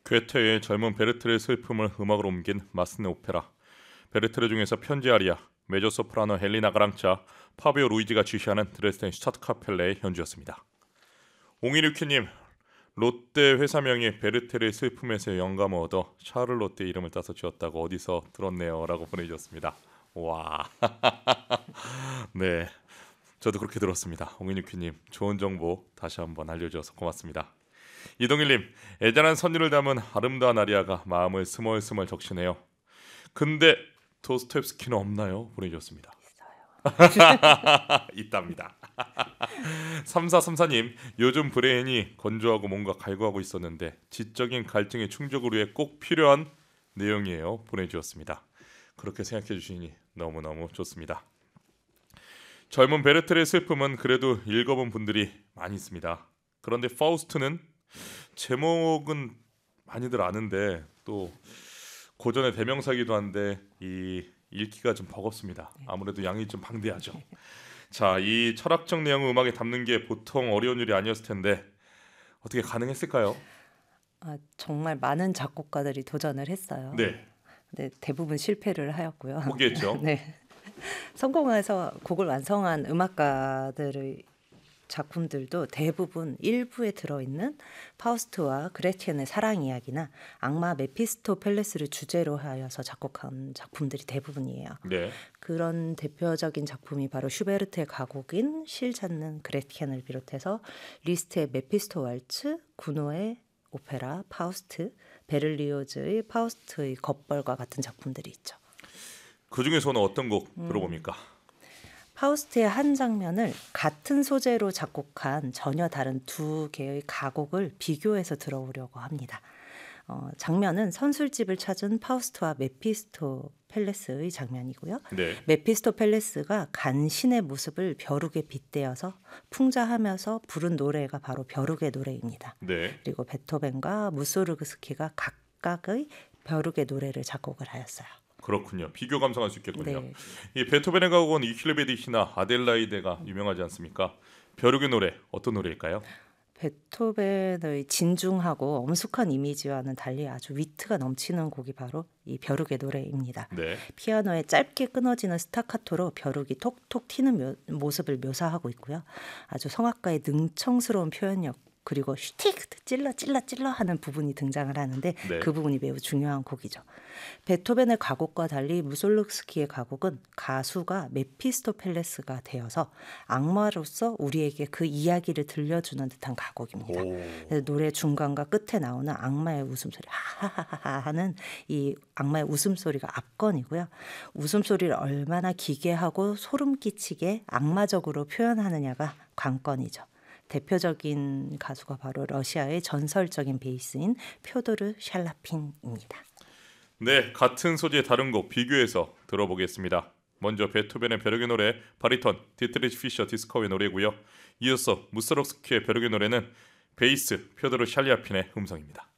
괴테의 젊은 베르트의 슬픔을 음악으로 옮긴 마스네 오페라. 베르테르 중에서 편지 아리아, 메조소프라노 헬리나 가랑차, 파비오 루이지가 지휘하는 드레스덴 슈타트카펠레의 연주였습니다. 옹이류키님, 롯데 회사명이 베르테르의 슬픔에서 영감을 얻어 샤를롯데 이름을 따서 지었다고 어디서 들었네요 라고 보내주셨습니다. 와 네, 저도 그렇게 들었습니다. 옹이류키님, 좋은 정보 다시 한번 알려주셔서 고맙습니다. 이동일님, 애잔한 선율을 담은 아름다운 아리아가 마음을 스멀스멀 적시네요. 근데 도스토옙스키는 없나요? 보내주셨습니다. 있답니다. 3434님, 요즘 브레인이 건조하고 뭔가 갈구하고 있었는데 지적인 갈증의 충족을 위해 꼭 필요한 내용이에요. 보내주셨습니다. 그렇게 생각해 주시니 너무너무 좋습니다. 젊은 베르테르의 슬픔은 그래도 읽어본 분들이 많이 있습니다. 그런데 파우스트는 제목은 많이들 아는데 또 고전의 대명사기도 한데 이 읽기가 좀 버겁습니다. 아무래도 양이 좀 방대하죠. 자, 이 철학적 내용을 음악에 담는 게 보통 어려운 일이 아니었을 텐데 어떻게 가능했을까요? 정말 많은 작곡가들이 도전을 했어요. 네, 근데 대부분 실패를 하였고요. 포기했죠. 네. 성공해서 곡을 완성한 음악가들의 작품들도 대부분 일부에 들어있는 파우스트와 그레티엔의 사랑 이야기나 악마 메피스토펠레스를 주제로 하여서 작곡한 작품들이 대부분이에요. 네, 그런 대표적인 작품이 바로 슈베르트의 가곡인 실 찾는 그레티엔을 비롯해서 리스트의 메피스토 왈츠, 구노의 오페라 파우스트, 베를리오즈의 파우스트의 겉벌과 같은 작품들이 있죠. 그 중에서는 어떤 곡 들어봅니까? 파우스트의 한 장면을 같은 소재로 작곡한 전혀 다른 두 개의 가곡을 비교해서 들어보려고 합니다. 장면은 선술집을 찾은 파우스트와 메피스토펠레스의 장면이고요. 네, 메피스토펠레스가 간신의 모습을 벼룩에 빗대어서 풍자하면서 부른 노래가 바로 벼룩의 노래입니다. 네, 그리고 베토벤과 무소르그스키가 각각의 벼룩의 노래를 작곡을 하였어요. 그렇군요. 비교 감상할 수 있겠군요. 네. 이 베토벤의 가곡은 이킬베디히나 아델라이데가 유명하지 않습니까? 벼룩의 노래 어떤 노래일까요? 베토벤의 진중하고 엄숙한 이미지와는 달리 아주 위트가 넘치는 곡이 바로 이 벼룩의 노래입니다. 네, 피아노에 짧게 끊어지는 스타카토로 벼룩이 톡톡 튀는 모습을 묘사하고 있고요. 아주 성악가의 능청스러운 표현력 그리고 슈틱 찔러 하는 부분이 등장을 하는데 네. 그 부분이 매우 중요한 곡이죠. 베토벤의 가곡과 달리 무솔르스키의 가곡은 가수가 메피스토펠레스가 되어서 악마로서 우리에게 그 이야기를 들려주는 듯한 가곡입니다. 그래서 노래 중간과 끝에 나오는 악마의 웃음소리 하하하하 하는 이 악마의 웃음소리가 압권이고요. 웃음소리를 얼마나 기괴하고 소름 끼치게 악마적으로 표현하느냐가 관건이죠. 대표적인 가수가 바로 러시아의 전설적인 베이스인 표도르 샬라핀입니다. 네, 같은 소재의 다른 곡 비교해서 들어보겠습니다. 먼저 베토벤의 벼룩의 노래 바리톤 디트리히 피셔 디스커의 노래고요. 이어서 무소르스키의 벼룩의 노래는 베이스 표도르 샬리아핀의 음성입니다.